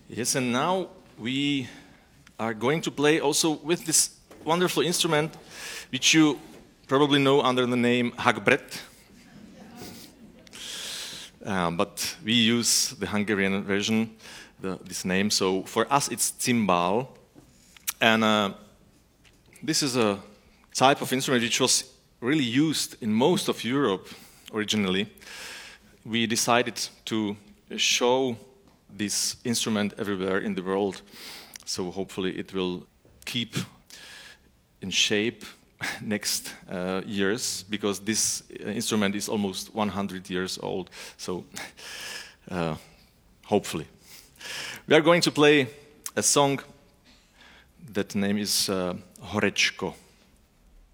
Yes, and now we are going to play also with this wonderful instrument, which you probably know under the name hagbret. But we use the Hungarian version, this name. So for us, it's cymbal. And this is a type of instrument which was really used in most of Europe originally. We decided to show this instrument everywhere in the world. So hopefully it will keep in shape next years, because this instrument is almost 100 years old. So hopefully. We are going to play a song that name is Horečko.